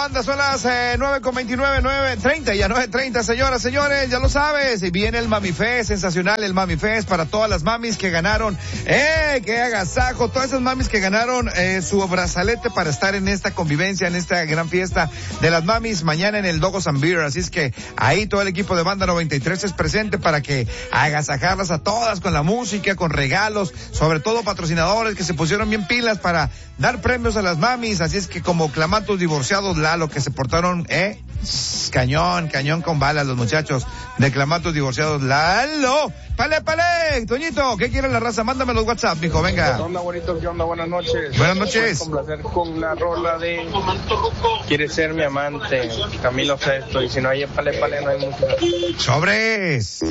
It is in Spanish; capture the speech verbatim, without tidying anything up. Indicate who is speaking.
Speaker 1: banda? Son las eh, nueve con veintinueve, nueve treinta, ya nueve treinta, señoras, señores, ya lo sabes. Y viene el Mami Fest, sensacional el Mami Fest para todas las mamis que ganaron, eh, que agasajo, todas esas mamis que ganaron eh, su brazalete para estar en esta convivencia, en esta gran fiesta de las mamis, mañana en el Dogos and Beer. Así es que ahí todo el equipo de Banda noventa y tres es presente para que agasajarlas a todas con la música, con regalos, sobre todo patrocinadores que se pusieron bien pilas para dar premios a las mamis. Así es que como clamatos divorciados, Lalo, que se portaron, eh, cañón, cañón con balas los muchachos de clamatos divorciados, Lalo. Pale, pale, Toñito, ¿qué quiere la raza? Mándame los WhatsApp, mijo, venga.
Speaker 2: ¿Qué onda, bonito? ¿Qué onda? Buenas noches.
Speaker 1: Buenas noches.
Speaker 2: Con placer con la rola de Quieres ser mi amante, Camilo Sesto, y si no hay pale, pale, no hay música.
Speaker 1: Sobres.